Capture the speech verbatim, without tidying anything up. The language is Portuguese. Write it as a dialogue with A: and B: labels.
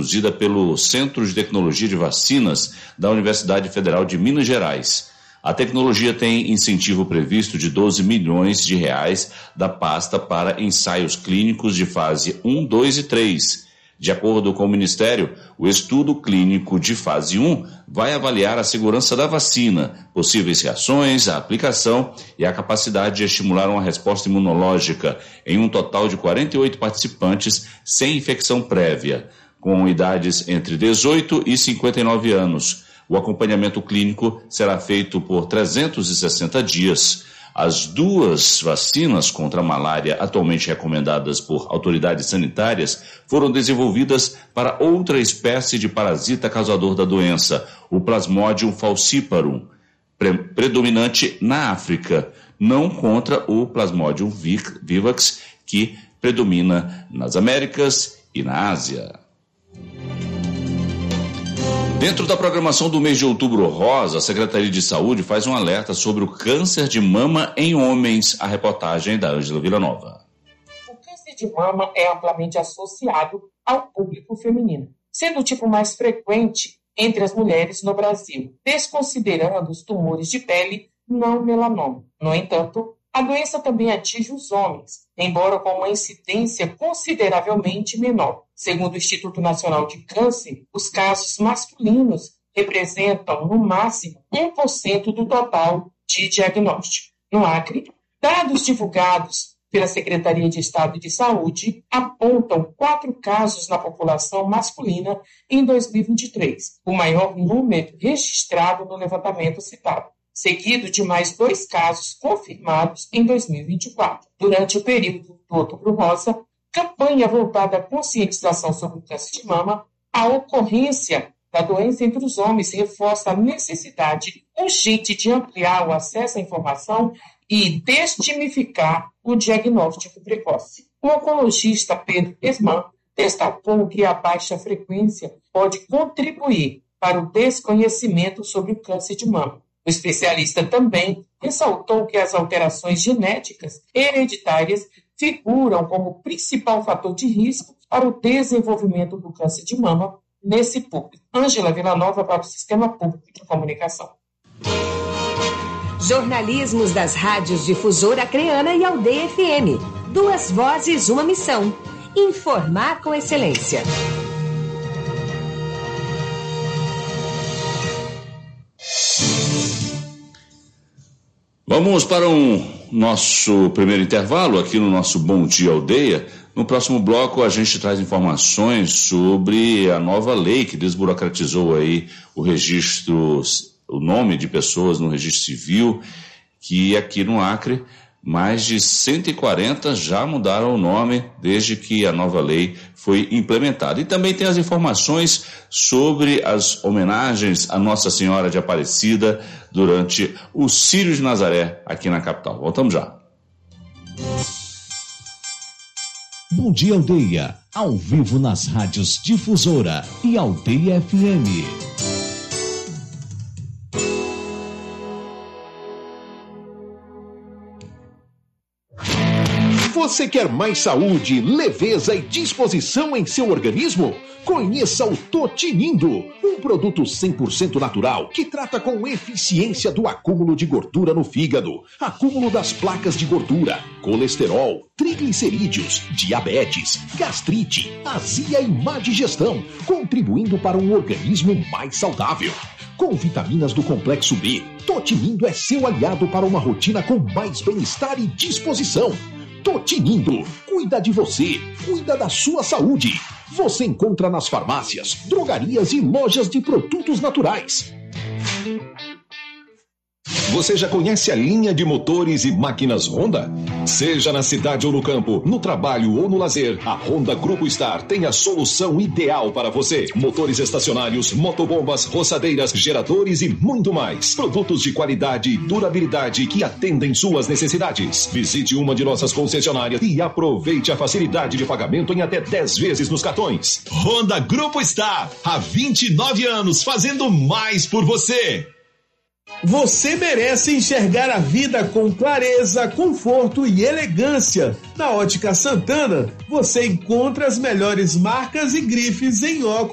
A: produzida pelo Centro de Tecnologia de Vacinas da Universidade Federal de Minas Gerais. A tecnologia tem incentivo previsto de doze milhões de reais da pasta para ensaios clínicos de fase um, dois e três. De acordo com o Ministério, o estudo clínico de fase um vai avaliar a segurança da vacina, possíveis reações, a aplicação e a capacidade de estimular uma resposta imunológica em um total de quarenta e oito participantes sem infecção prévia, com idades entre dezoito e cinquenta e nove anos. O acompanhamento clínico será feito por trezentos e sessenta dias. As duas vacinas contra a malária atualmente recomendadas por autoridades sanitárias foram desenvolvidas para outra espécie de parasita causador da doença, o Plasmodium falciparum, pre- predominante na África, não contra o Plasmodium vivax, que predomina nas Américas e na Ásia. Dentro da programação do mês de Outubro Rosa, a Secretaria de Saúde faz um alerta sobre o câncer de mama em homens. A reportagem da Ângela Villanova.
B: O câncer de mama é amplamente associado ao público feminino, sendo o tipo mais frequente entre as mulheres no Brasil, desconsiderando os tumores de pele não melanoma. No entanto, a doença também atinge os homens, embora com uma incidência consideravelmente menor. Segundo o Instituto Nacional de Câncer, os casos masculinos representam, no máximo, um por cento do total de diagnóstico. No Acre, dados divulgados pela Secretaria de Estado de Saúde apontam quatro casos na população masculina em dois mil e vinte e três, o maior número registrado no levantamento citado, seguido de mais dois casos confirmados em dois mil e vinte e quatro. Durante o período do Outubro Rosa, campanha voltada à conscientização sobre o câncer de mama, a ocorrência da doença entre os homens reforça a necessidade urgente de ampliar o acesso à informação e desmistificar o diagnóstico precoce. O oncologista Pedro Esman destacou que a baixa frequência pode contribuir para o desconhecimento sobre o câncer de mama. O especialista também ressaltou que as alterações genéticas hereditárias figuram como principal fator de risco para o desenvolvimento do câncer de mama nesse público. Ângela Villanova para o Sistema Público de Comunicação.
C: Jornalismos das rádios Difusora Acreana e Aldeia F M. Duas vozes, uma missão. Informar com excelência.
A: Vamos para um nosso primeiro intervalo aqui no nosso Bom Dia Aldeia. No próximo bloco a gente traz informações sobre a nova lei que desburocratizou aí o registro, o nome de pessoas no registro civil, que aqui no Acre mais de cento e quarenta já mudaram o nome desde que a nova lei foi implementada. E também tem as informações sobre as homenagens à Nossa Senhora de Aparecida durante o Círio de Nazaré aqui na capital. Voltamos já.
D: Bom Dia Aldeia, ao vivo nas rádios Difusora e Aldeia F M.
E: Você quer mais saúde, leveza e disposição em seu organismo? Conheça o Totinindo, um produto cem por cento natural que trata com eficiência do acúmulo de gordura no fígado, acúmulo das placas de gordura, colesterol, triglicerídeos, diabetes, gastrite, azia e má digestão, contribuindo para um organismo mais saudável. Com vitaminas do complexo B, Totinindo é seu aliado para uma rotina com mais bem-estar e disposição. Totinindo, cuida de você, cuida da sua saúde. Você encontra nas farmácias, drogarias e lojas de produtos naturais.
F: Você já conhece a linha de motores e máquinas Honda? Seja na cidade ou no campo, no trabalho ou no lazer, a Honda Grupo Star tem a solução ideal para você. Motores estacionários, motobombas, roçadeiras, geradores e muito mais. Produtos de qualidade e durabilidade que atendem suas necessidades. Visite uma de nossas concessionárias e aproveite a facilidade de pagamento em até dez vezes nos cartões.
G: Honda Grupo Star, há vinte e nove anos fazendo mais por você.
H: Você merece enxergar a vida com clareza, conforto e elegância. Na Ótica Santana, você encontra as melhores marcas e grifes em óculos